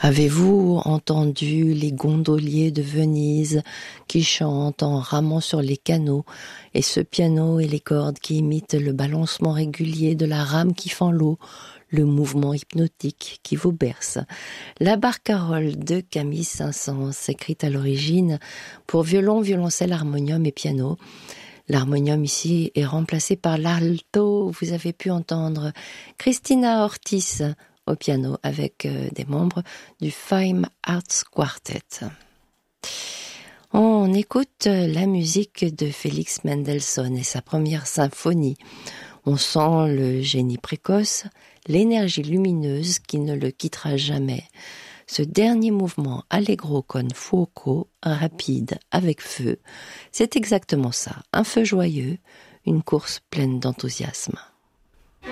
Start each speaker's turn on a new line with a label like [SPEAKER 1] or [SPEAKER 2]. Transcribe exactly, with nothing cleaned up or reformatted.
[SPEAKER 1] Avez-vous entendu les gondoliers de Venise qui chantent en ramant sur les canaux, et ce piano et les cordes qui imitent le balancement régulier de la rame qui fend l'eau, le mouvement hypnotique qui vous berce? La barcarolle de Camille Saint-Saëns, écrite à l'origine pour violon, violoncelle, harmonium et piano. L'harmonium ici est remplacé par l'alto. Vous avez pu entendre Christina Ortiz au piano avec euh, des membres du Fine Arts Quartet. On écoute la musique de Félix Mendelssohn et sa première symphonie. On sent le génie précoce, l'énergie lumineuse qui ne le quittera jamais. Ce dernier mouvement allegro con fuoco, rapide avec feu, c'est exactement ça, un feu joyeux, une course pleine d'enthousiasme.